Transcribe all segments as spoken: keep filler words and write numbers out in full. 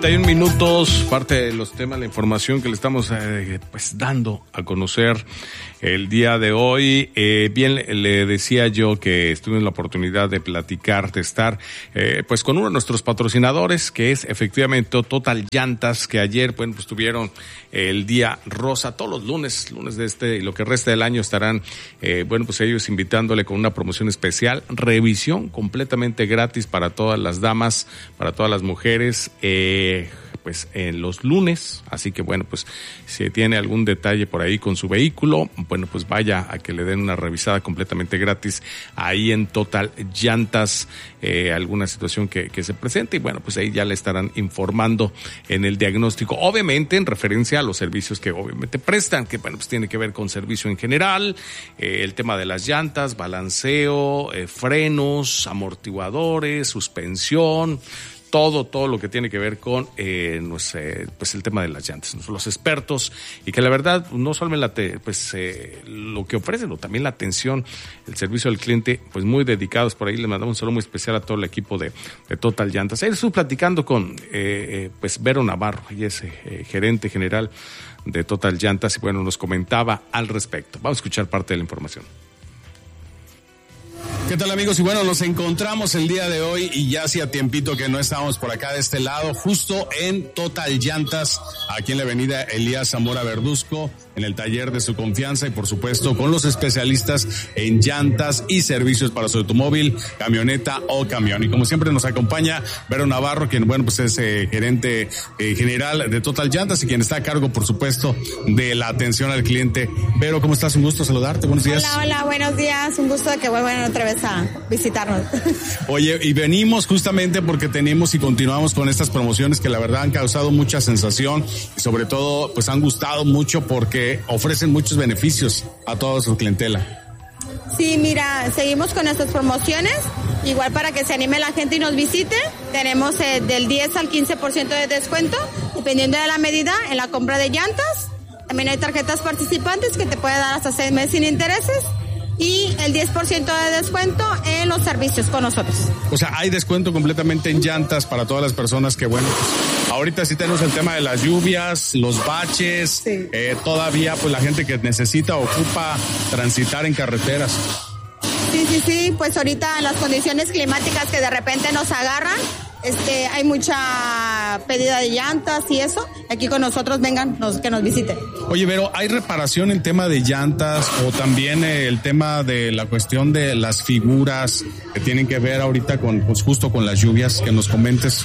Hay un minutos, parte de los temas, la información que le estamos eh, pues dando a conocer el día de hoy. Eh, bien, le, le decía yo que estuve en la oportunidad de platicar, de estar eh, pues con uno de nuestros patrocinadores, que es efectivamente Total Llantas, que ayer bueno pues tuvieron el día rosa. Todos los lunes, lunes de este y lo que resta del año estarán eh, bueno pues ellos invitándole con una promoción especial, revisión completamente gratis para todas las damas, para todas las mujeres, eh, pues en los lunes, así que bueno, pues si tiene algún detalle por ahí con su vehículo, bueno, pues vaya a que le den una revisada completamente gratis ahí en Total Llantas, eh, alguna situación que, que se presente, y bueno, pues ahí ya le estarán informando en el diagnóstico, obviamente en referencia a los servicios que obviamente prestan, que bueno, pues tiene que ver con servicio en general, eh, el tema de las llantas, balanceo, eh, frenos, amortiguadores, suspensión, todo, todo lo que tiene que ver con eh, no sé, pues el tema de las llantas, los expertos, y que la verdad no solo la te, pues eh, lo que ofrecen, sino también la atención, el servicio al cliente, pues muy dedicados. Por ahí les mandamos un saludo muy especial a todo el equipo de, de Total Llantas. Ahí estuve platicando con eh, eh, pues Vero Navarro, ella es eh, gerente general de Total Llantas, y bueno, nos comentaba al respecto. Vamos a escuchar parte de la información. ¿Qué tal, amigos? Y bueno, nos encontramos el día de hoy y ya hacía tiempito que no estábamos por acá de este lado, justo en Total Llantas, aquí en la avenida Elías Zamora Verduzco, en el taller de su confianza, y por supuesto con los especialistas en llantas y servicios para su automóvil, camioneta o camión. Y como siempre nos acompaña Vero Navarro, quien bueno pues es eh, gerente eh, general de Total Llantas y quien está a cargo por supuesto de la atención al cliente. Vero, ¿cómo estás? Un gusto saludarte, buenos días. Hola, hola, buenos días, un gusto de que vuelvan otra vez a visitarnos. Oye, y venimos justamente porque tenemos y continuamos con estas promociones que la verdad han causado mucha sensación y sobre todo pues han gustado mucho porque ofrecen muchos beneficios a toda su clientela. Sí, mira, seguimos con nuestras promociones, igual para que se anime la gente y nos visite. Tenemos eh, del diez al quince por ciento de descuento, dependiendo de la medida, en la compra de llantas. También hay tarjetas participantes que te puede dar hasta seis meses sin intereses. Y el diez por ciento de descuento en los servicios con nosotros. O sea, hay descuento completamente en llantas para todas las personas que, bueno, pues ahorita sí tenemos el tema de las lluvias, los baches, sí. eh, todavía pues la gente que necesita o ocupa transitar en carreteras. Sí, sí, sí, pues ahorita en las condiciones climáticas que de repente nos agarran, este, hay mucha pedida de llantas y eso. Aquí con nosotros vengan, nos, que nos visiten. Oye, Vero, ¿hay reparación en tema de llantas o también eh, el tema de la cuestión de las figuras que tienen que ver ahorita con, pues justo con las lluvias, que nos comentes?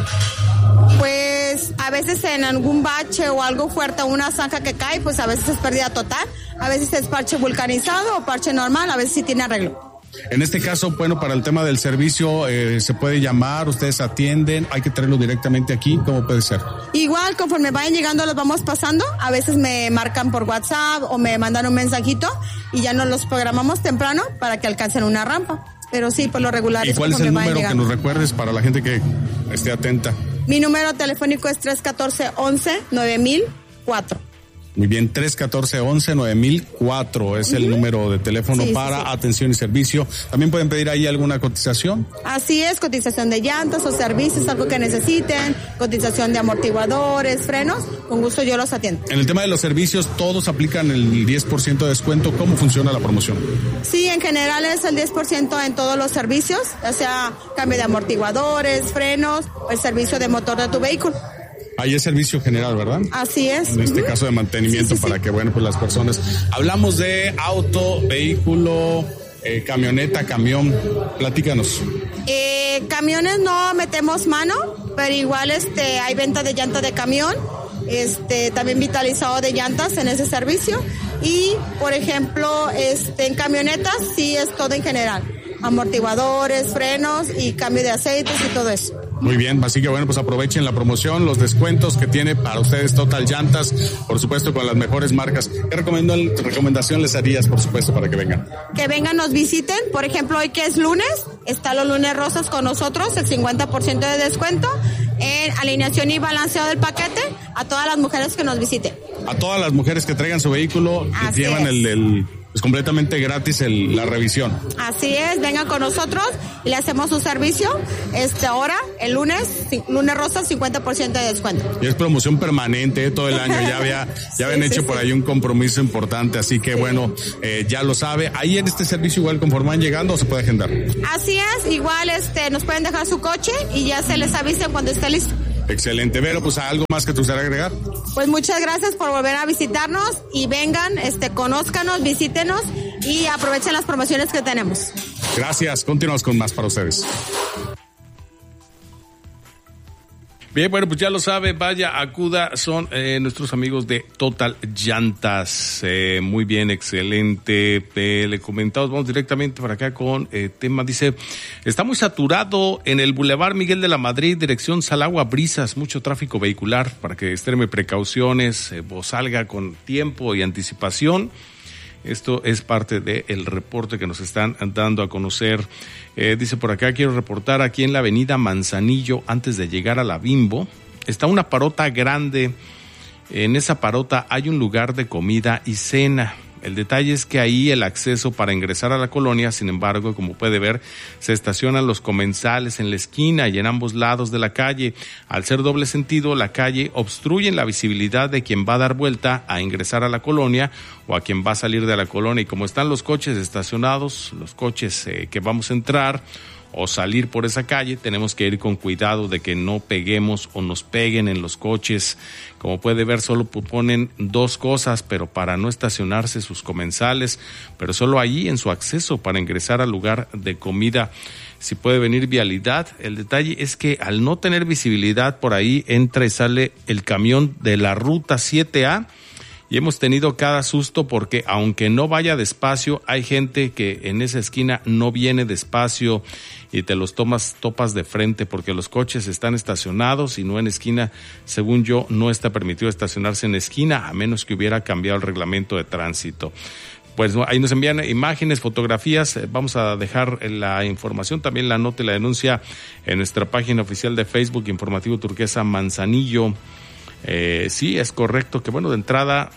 Pues a veces en algún bache o algo fuerte, una zanja que cae, pues a veces es pérdida total, a veces es parche vulcanizado o parche normal, a veces sí tiene arreglo. En este caso, bueno, para el tema del servicio, eh, se puede llamar, ustedes atienden, hay que traerlo directamente aquí, ¿cómo puede ser? Igual, conforme vayan llegando los vamos pasando, a veces me marcan por WhatsApp o me mandan un mensajito y ya nos los programamos temprano para que alcancen una rampa, pero sí, por lo regular. ¿Y cuál es el número que nos recuerdes para la gente que esté atenta? Mi número telefónico es tres uno cuatro, once, nueve mil cuatro. Muy bien, tres uno cuatro, once, nueve mil cuatro es uh-huh. el número de teléfono sí, para sí, sí. atención y servicio. También pueden pedir ahí alguna cotización. Así es, cotización de llantas o servicios, algo que necesiten, cotización de amortiguadores, frenos, con gusto yo los atiendo. En el tema de los servicios, todos aplican el diez por ciento de descuento. ¿Cómo funciona la promoción? Sí, en general es el diez por ciento en todos los servicios, ya sea cambio de amortiguadores, frenos o el servicio de motor de tu vehículo. Ahí es servicio general, ¿verdad? Así es. En este uh-huh. caso de mantenimiento sí, sí, para sí. que, bueno, pues las personas... Hablamos de auto, vehículo, eh, camioneta, camión. Platícanos. Eh, camiones no metemos mano, pero igual este hay venta de llanta de camión, este también vitalizado de llantas en ese servicio. Y, por ejemplo, este en camionetas sí es todo en general. Amortiguadores, frenos y cambio de aceites y todo eso. Muy bien, así que bueno, pues aprovechen la promoción, los descuentos que tiene para ustedes Total Llantas, por supuesto con las mejores marcas. ¿Qué recomendación les harías, por supuesto, para que vengan? Que vengan, nos visiten, por ejemplo, hoy que es lunes, está los lunes rosas con nosotros, el cincuenta por ciento de descuento en alineación y balanceo del paquete a todas las mujeres que nos visiten. A todas las mujeres que traigan su vehículo, que llevan el, el es completamente gratis el, la revisión. Así es, vengan con nosotros y le hacemos su servicio. Este ahora, el lunes, lunes rosa, cincuenta por ciento de descuento. Y es promoción permanente eh, todo el año, ya había, ya habían sí, hecho sí, por sí. ahí un compromiso importante, así que sí. bueno, eh, ya lo sabe. Ahí en este servicio igual conforme van llegando o se puede agendar. Así es, igual este nos pueden dejar su coche y ya se les avisa cuando esté listo. Excelente. Vero, pues ¿algo más que te gustaría agregar? Pues muchas gracias por volver a visitarnos y vengan, este, conózcanos, visítenos y aprovechen las promociones que tenemos. Gracias. Continuamos con más para ustedes. Bien, bueno, pues ya lo sabe, vaya, acuda, son eh, nuestros amigos de Total Llantas. Eh, muy bien, excelente. Eh, le comentamos, vamos directamente para acá con eh, tema, dice, está muy saturado en el Boulevard Miguel de la Madrid, dirección Salagua Brisas, mucho tráfico vehicular, para que extreme precauciones, eh, o salga con tiempo y anticipación. Esto es parte del reporte que nos están dando a conocer. Eh, dice por acá, quiero reportar aquí en la avenida Manzanillo, antes de llegar a la Bimbo, está una parota grande. En esa parota hay un lugar de comida y cena. El detalle es que ahí el acceso para ingresar a la colonia, sin embargo, como puede ver, se estacionan los comensales en la esquina y en ambos lados de la calle. Al ser doble sentido, la calle obstruye la visibilidad de quien va a dar vuelta a ingresar a la colonia o a quien va a salir de la colonia. Y como están los coches estacionados, los coches eh, que vamos a entrar o salir por esa calle, tenemos que ir con cuidado de que no peguemos o nos peguen en los coches. Como puede ver, solo ponen dos cosas, pero para no estacionarse sus comensales, pero solo allí en su acceso para ingresar al lugar de comida. Si puede venir vialidad, el detalle es que al no tener visibilidad por ahí entra y sale el camión de la ruta siete A. Y hemos tenido cada susto porque aunque no vaya despacio, hay gente que en esa esquina no viene despacio y te los tomas, topas de frente porque los coches están estacionados y no en esquina. Según yo, no está permitido estacionarse en esquina a menos que hubiera cambiado el reglamento de tránsito. Pues ahí nos envían imágenes, fotografías. Vamos a dejar la información, también la nota y la denuncia en nuestra página oficial de Facebook, Informativo Turquesa Manzanillo. Eh, sí, es correcto que, bueno, de entrada,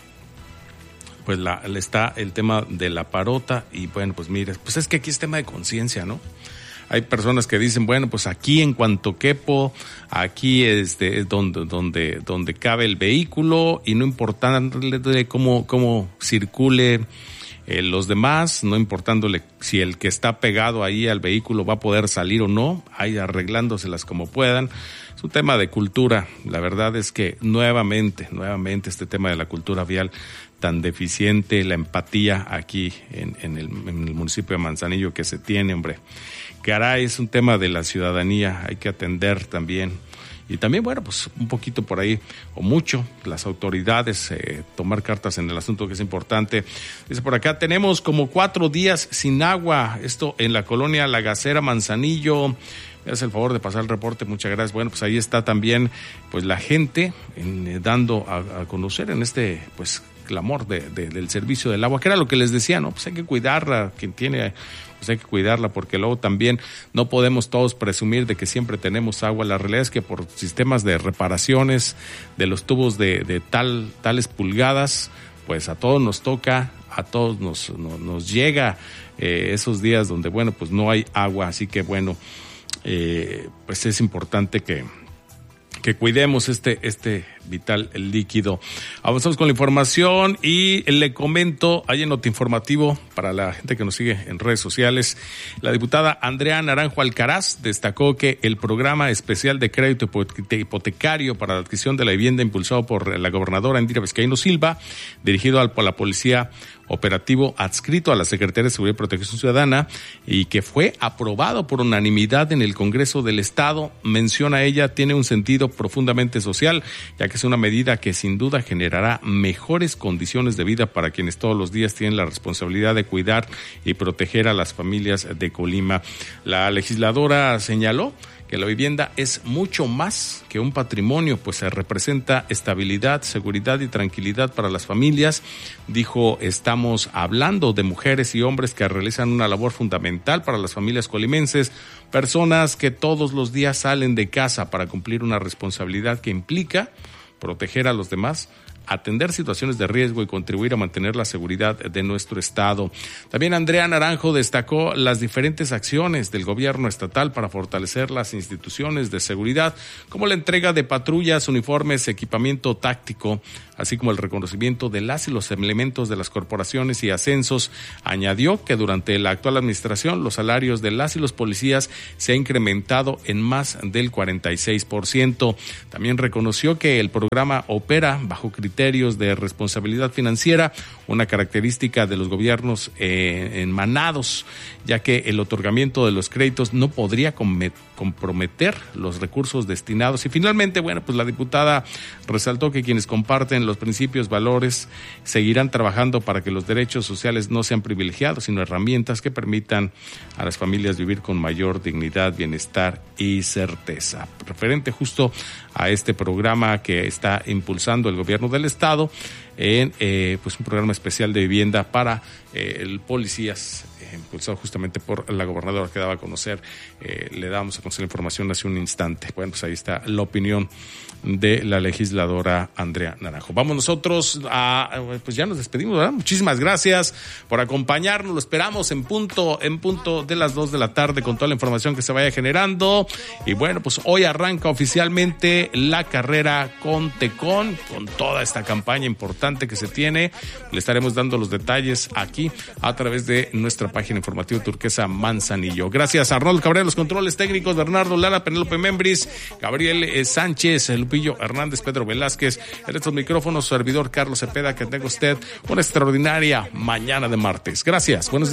pues la, está el tema de la parota y, bueno, pues mire, pues es que aquí es tema de conciencia, ¿no? Hay personas que dicen, bueno, pues aquí en cuanto quepo, aquí este, es donde, donde, donde cabe el vehículo y no importándole cómo, cómo circule eh, los demás, no importándole si el que está pegado ahí al vehículo va a poder salir o no, ahí arreglándoselas como puedan. Es un tema de cultura. La verdad es que nuevamente, nuevamente este tema de la cultura vial tan deficiente, la empatía aquí en, en, el, en el municipio de Manzanillo que se tiene, hombre. Caray, es un tema de la ciudadanía, hay que atender también. Y también, bueno, pues un poquito por ahí, o mucho, las autoridades, eh, tomar cartas en el asunto, que es importante. Dice por acá, tenemos como cuatro días sin agua, esto en la colonia La Gacera, Manzanillo. Me hace el favor de pasar el reporte, muchas gracias. Bueno, pues ahí está también pues la gente en, eh, dando a, a conocer en este pues clamor de, de, del servicio del agua, que era lo que les decía, ¿no? Pues hay que cuidarla, quien tiene, pues hay que cuidarla, porque luego también no podemos todos presumir de que siempre tenemos agua. La realidad es que por sistemas de reparaciones de los tubos de, de tal, tales pulgadas, pues a todos nos toca, a todos nos, nos, nos llega eh, esos días donde, bueno, pues no hay agua, así que bueno, Eh, pues es importante que, que cuidemos este, este vital líquido. Avanzamos con la información y le comento, hay en Notinformativo, para la gente que nos sigue en redes sociales, la diputada Andrea Naranjo Alcaraz destacó que el programa especial de crédito hipotecario para la adquisición de la vivienda impulsado por la gobernadora Indira Vizcaíno Silva, dirigido a la policía operativo adscrito a la Secretaría de Seguridad y Protección Ciudadana y que fue aprobado por unanimidad en el Congreso del Estado, menciona ella, tiene un sentido profundamente social, ya que es una medida que sin duda generará mejores condiciones de vida para quienes todos los días tienen la responsabilidad de cuidar y proteger a las familias de Colima. La legisladora señaló que la vivienda es mucho más que un patrimonio, pues se representa estabilidad, seguridad y tranquilidad para las familias. Dijo, estamos hablando de mujeres y hombres que realizan una labor fundamental para las familias colimenses, personas que todos los días salen de casa para cumplir una responsabilidad que implica proteger a los demás, atender situaciones de riesgo y contribuir a mantener la seguridad de nuestro estado. También Andrea Naranjo destacó las diferentes acciones del gobierno estatal para fortalecer las instituciones de seguridad, como la entrega de patrullas, uniformes, equipamiento táctico, así como el reconocimiento de las y los elementos de las corporaciones y ascensos. Añadió que durante la actual administración los salarios de las y los policías se ha incrementado en más del cuarenta y seis por ciento. También reconoció que el programa opera bajo criterios de responsabilidad financiera, una característica de los gobiernos eh, enmanados, ya que el otorgamiento de los créditos no podría com- comprometer los recursos destinados. Y finalmente, bueno, pues la diputada resaltó que quienes comparten los principios, valores, seguirán trabajando para que los derechos sociales no sean privilegiados, sino herramientas que permitan a las familias vivir con mayor dignidad, bienestar y certeza. Referente justo a este programa que está impulsando el gobierno del estado, en eh, pues un programa especial de vivienda para eh, el policías, eh, impulsado justamente por la gobernadora que daba a conocer, eh, le damos a conocer la información hace un instante. Bueno, pues ahí está la opinión de la legisladora Andrea Naranjo. Vamos nosotros a, pues ya nos despedimos, ¿verdad? Muchísimas gracias por acompañarnos, lo esperamos en punto, en punto de las dos de la tarde con toda la información que se vaya generando. Y bueno, pues hoy arranca oficialmente la carrera con Tecón, con toda esta campaña importante que se tiene. Le estaremos dando los detalles aquí a través de nuestra página informativa Turquesa Manzanillo. Gracias a Arnoldo Cabrera, los controles técnicos, Bernardo Lara, Penélope Membris, Gabriel eh, Sánchez, Lupillo Hernández, Pedro Velázquez, en estos micrófonos, su servidor Carlos Cepeda. Que tenga usted una extraordinaria mañana de martes. Gracias, buenos días.